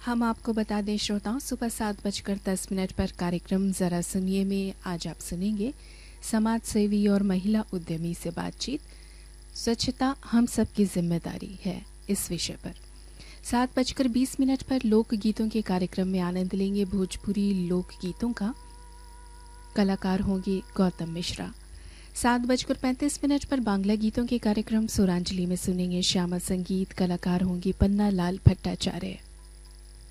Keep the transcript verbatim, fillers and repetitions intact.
हम आपको बता दें श्रोताओं, सुबह सात बजकर दस मिनट पर कार्यक्रम ज़रा सुनिए में आज आप सुनेंगे समाज सेवी और महिला उद्यमी से बातचीत। स्वच्छता हम सबकी जिम्मेदारी है इस विषय पर। सात बजकर बीस मिनट पर लोकगीतों के कार्यक्रम में आनंद लेंगे भोजपुरी लोकगीतों का। कलाकार होंगे गौतम मिश्रा। सात बजकर पैंतीस मिनट पर बांग्ला गीतों के कार्यक्रम सुरांजलि में सुनेंगे श्यामा संगीत। कलाकार होंगे पन्ना लाल भट्टाचार्य।